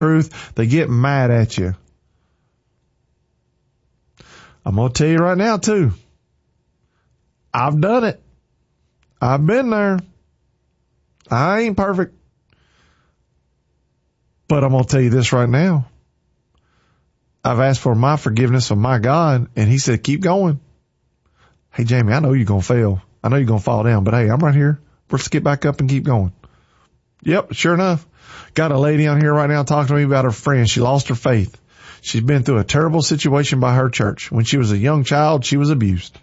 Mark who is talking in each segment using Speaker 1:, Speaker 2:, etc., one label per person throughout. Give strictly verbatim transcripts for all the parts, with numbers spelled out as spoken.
Speaker 1: truth, they get mad at you. I'm going to tell you right now too. I've done it. I've been there. I ain't perfect. But I'm going to tell you this right now. I've asked for my forgiveness from my God, and he said, keep going. Hey, Jamie, I know you're going to fail. I know you're going to fall down, but hey, I'm right here. Let's get back up and keep going. Yep, sure enough. Got a lady on here right now talking to me about her friend. She lost her faith. She's been through a terrible situation by her church. When she was a young child, she was abused.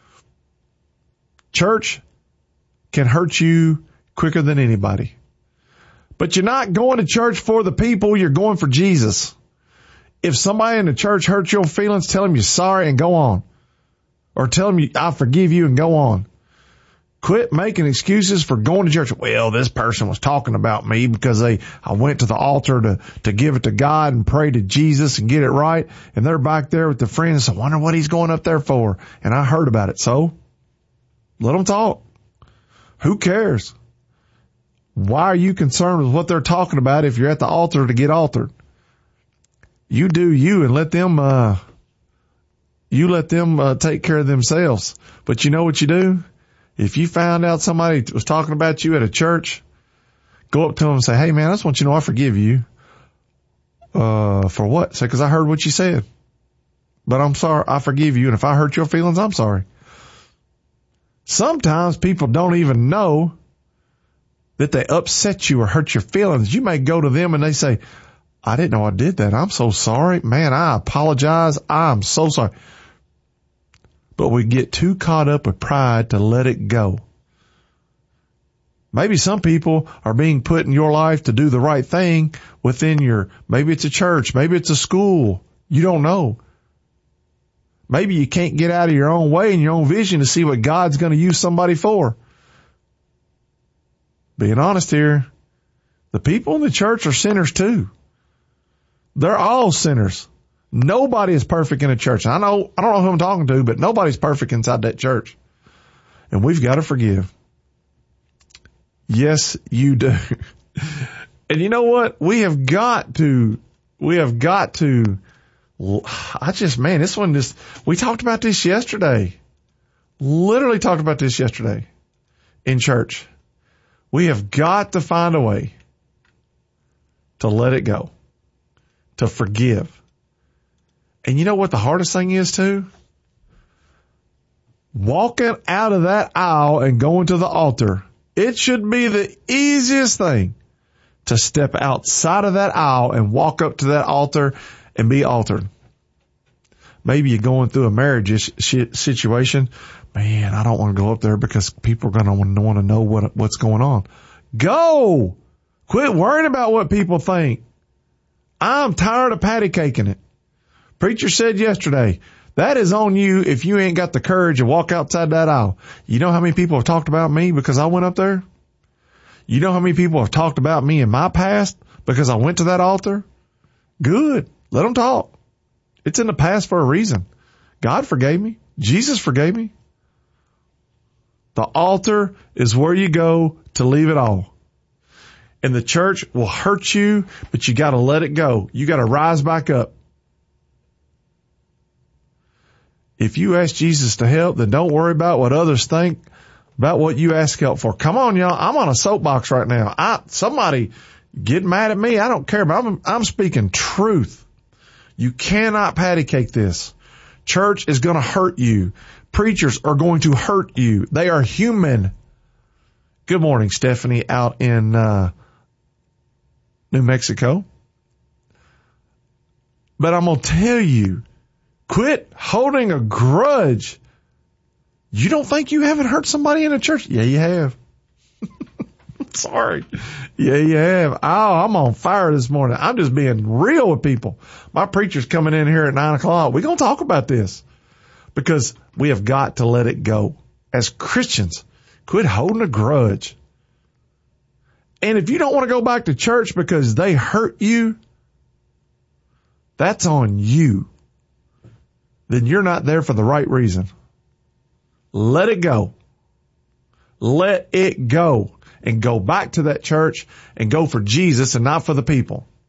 Speaker 1: Church can hurt you quicker than anybody. But you're not going to church for the people. You're going for Jesus. If somebody in the church hurts your feelings, tell them you're sorry and go on. Or tell them you, I forgive you and go on. Quit making excuses for going to church. Well, this person was talking about me because they, I went to the altar to, to give it to God and pray to Jesus and get it right. And they're back there with the friends. I wonder what he's going up there for. And I heard about it. So let them talk. Who cares? Why are you concerned with what they're talking about if you're at the altar to get altered? You do you and let them, uh, you let them, uh, take care of themselves. But you know what you do? If you found out somebody was talking about you at a church, go up to them and say, hey man, I just want you to know I forgive you. Uh, for what? Say, cause I heard what you said, but I'm sorry. I forgive you. And if I hurt your feelings, I'm sorry. Sometimes people don't even know that they upset you or hurt your feelings. You may go to them and they say, I didn't know I did that. I'm so sorry. Man, I apologize. I'm so sorry. But we get too caught up with pride to let it go. Maybe some people are being put in your life to do the right thing within your, maybe it's a church, maybe it's a school. You don't know. Maybe you can't get out of your own way and your own vision to see what God's going to use somebody for. Being honest here, the people in the church are sinners too. They're all sinners. Nobody is perfect in a church. I know, I don't know who I'm talking to, but nobody's perfect inside that church. And we've got to forgive. Yes, you do. And you know what? We have got to, we have got to, I just, man, this one just, we talked about this yesterday. Literally talked about this yesterday in church. We have got to find a way to let it go, to forgive. And you know what the hardest thing is too? Walking out of that aisle and going to the altar. It should be the easiest thing to step outside of that aisle and walk up to that altar and be altered. Maybe you're going through a marriage situation. Man, I don't want to go up there because people are going to want to know what what's going on. Go! Quit worrying about what people think. I'm tired of patty caking it. Preacher said yesterday, that is on you if you ain't got the courage to walk outside that aisle. You know how many people have talked about me because I went up there? You know how many people have talked about me in my past because I went to that altar? Good. Let them talk. It's in the past for a reason. God forgave me. Jesus forgave me. The altar is where you go to leave it all. And the church will hurt you, but you got to let it go. You got to rise back up. If you ask Jesus to help, then don't worry about what others think about what you ask help for. Come on, y'all. I'm on a soapbox right now. I, somebody get mad at me. I don't care, but I'm, I'm speaking truth. You cannot patty cake this. Church is going to hurt you. Preachers are going to hurt you. They are human. Good morning, Stephanie, out in, uh, New Mexico. But I'm going to tell you, quit holding a grudge. You don't think you haven't hurt somebody in a church? Yeah, you have. Sorry. Yeah, you have. Oh, I'm on fire this morning. I'm just being real with people. My preacher's coming in here at nine o'clock. We're going to talk about this because we have got to let it go. As Christians, quit holding a grudge. And if you don't want to go back to church because they hurt you, that's on you. Then you're not there for the right reason. Let it go. Let it go. And go back to that church and go for Jesus and not for the people.